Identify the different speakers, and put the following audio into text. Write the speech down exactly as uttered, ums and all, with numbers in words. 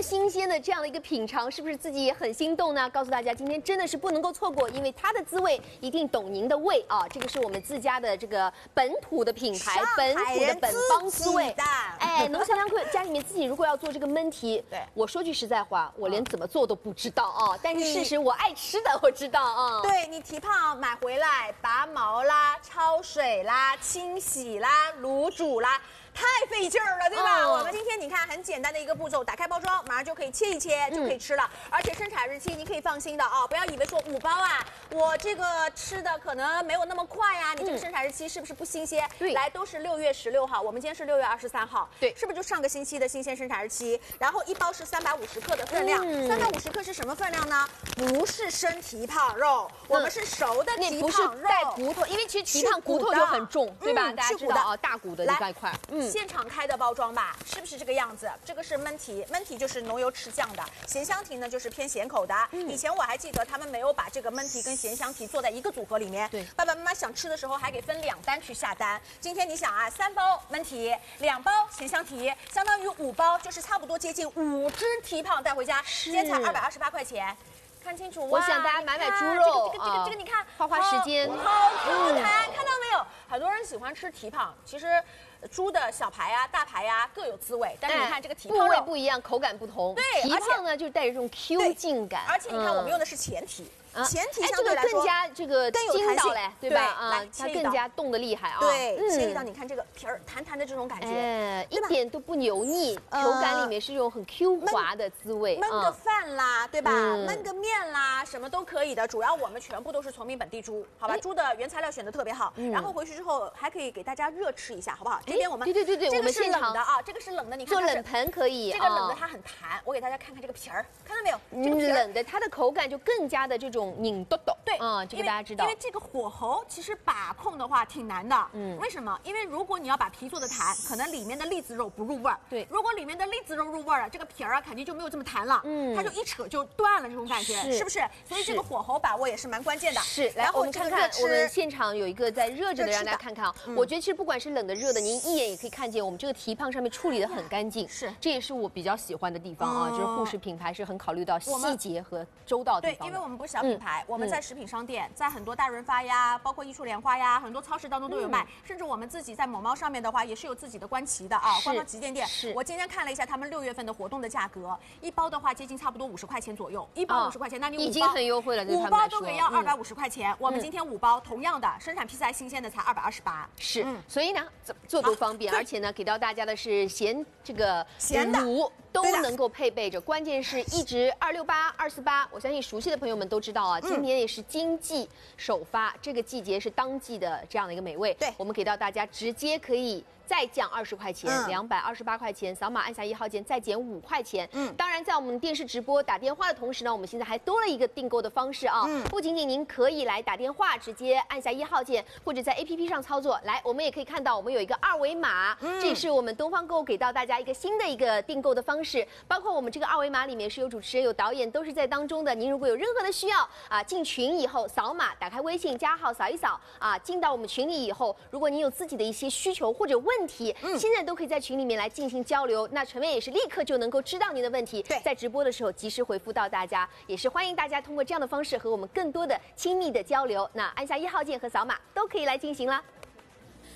Speaker 1: 新鲜的这样的一个品尝，是不是自己也很心动呢？告诉大家，今天真的是不能够错过，因为它的滋味一定懂您的胃啊！这个是我们自家的这个本土的品牌，本土的本帮滋味。哎，浓香香口，家里面自己如果要做这个焖蹄，对，我说句实在话，我连怎么做都不知道啊。但是事实我爱吃的，我知道啊。
Speaker 2: 对你蹄膀买回来，拔毛啦、焯水啦、清洗啦、卤煮啦。 太费劲儿了，对吧？哦、我们今天你看很简单的一个步骤，打开包装，马上就可以切一切，就可以吃了。嗯、而且生产日期你可以放心的啊，不要以为说五包啊，我这个吃的可能没有那么快呀、啊，你这个生产日期是不是不新鲜？对、嗯，来都是六月十六号，我们今天是六月二十三号，对，是不是就上个星期的新鲜生产日期？然后一包是三百五十克的分量，三百五十克是什么分量呢？不是生蹄膀肉，嗯、我们是熟的蹄膀肉，
Speaker 1: 不是带骨头，因为其实蹄膀骨头就很重，对吧？嗯、大家知道啊，大骨的一块块，
Speaker 2: 嗯。 现场开的包装吧，是不是这个样子？这个是焖蹄，焖蹄就是浓油赤酱的，咸香蹄呢就是偏咸口的。嗯、以前我还记得他们没有把这个焖蹄跟咸香蹄做在一个组合里面。对，爸爸妈妈想吃的时候还给分两单去下单。今天你想啊，三包焖蹄，两包咸香蹄，相当于五包，就是差不多接近五只蹄膀带回家，今天才二百二十八块钱。 看清楚，
Speaker 1: 我想大家买买猪肉，
Speaker 2: 这个这个这个这个，你看，
Speaker 1: 花花时间，
Speaker 2: 好 Q 弹，看到没有？很多人喜欢吃蹄膀，其实猪的小排啊、大排啊各有滋味，但是你看这个蹄膀
Speaker 1: 部位不一样，口感不同。对，蹄膀呢就带着这种 Q 劲感，
Speaker 2: 而且你看我们用的是前蹄。 前蹄相
Speaker 1: 对来说更加这个
Speaker 2: 更有弹性嘞，
Speaker 1: 对吧？啊，它更加动的厉害啊。
Speaker 2: 对，切一刀，你看这个皮儿弹弹的这种感觉，
Speaker 1: 哎，一点都不油腻，口感里面是这种很 Q 滑的滋味。
Speaker 2: 焖个饭啦，对吧？焖个面啦，什么都可以的。主要我们全部都是崇明本地猪，好吧？猪的原材料选的特别好，然后回去之后还可以给大家热吃一下，好不好？这边我们
Speaker 1: 对对对对，
Speaker 2: 这个是冷的啊，这个是冷的，你看
Speaker 1: 做冷盆可以。
Speaker 2: 这个冷的它很弹，我给大家看看这个皮儿，看到没有？
Speaker 1: 这个皮冷的，它的口感就更加的这种拧咚咚。 对，嗯，这个大家知道，
Speaker 2: 因为这个火候其实把控的话挺难的。嗯，为什么？因为如果你要把皮做的弹，可能里面的栗子肉不入味儿。对，如果里面的栗子肉入味儿了，这个皮儿啊肯定就没有这么弹了。嗯，它就一扯就断了，这种感觉是不是？所以这个火候把握也是蛮关键的。是，
Speaker 1: 来我们看看，我们现场有一个在热着的，让大家看看啊。我觉得其实不管是冷的热的，您一眼也可以看见我们这个蹄膀上面处理的很干净。是，这也是我比较喜欢的地方啊，就是护食品牌是很考虑到细节和周到的地方。
Speaker 2: 对，因为我们不是小品牌，我们在食品商店，在。 很多大润发呀，包括益处莲花呀，很多超市当中都有卖，嗯、甚至我们自己在某猫上面的话，也是有自己的官旗的啊，官方旗舰店。是，我今天看了一下他们六月份的活动的价格，一包的话接近差不多五十块钱左右，一包五十块钱，哦、那你五包
Speaker 1: 已经很优惠了，
Speaker 2: 五包都给要二百五十块钱。嗯、我们今天五包同样的生产批次还新鲜的才二百二十八。是，嗯、所以呢，怎么做都方便，而且呢，给到大家的是咸这个咸的卤都能够配备着，关键是一直二六八、二四八，我相信熟悉的朋友们都知道啊，今年也是经济首发。 这个季节是当季的这样的一个美味，对，我们给到大家直接可以再降二十块钱，两百二十八块钱，扫码按下一号键再减五块钱。嗯，当然在我们电视直播打电话的同时呢，我们现在还多了一个订购的方式啊，嗯，不仅仅您可以来打电话直接按下一号键，或者在 A P P 上操作，来，我们也可以看到我们有一个二维码，嗯，这也是我们东方购给到大家一个新的一个订购的方式，包括我们这个二维码里面是有主持人有导演都是在当中的，您如果有任何的需要啊，进群以后扫码打开微信加号扫一扫啊，进到我们群里以后，如果你有自己的一些需求或者问题，嗯，现在都可以在群里面来进行交流。那陈薇也是立刻就能够知道您的问题，对，在直播的时候及时回复到大家，也是欢迎大家通过这样的方式和我们更多的亲密的交流。那按下一号键和扫码都可以来进行了。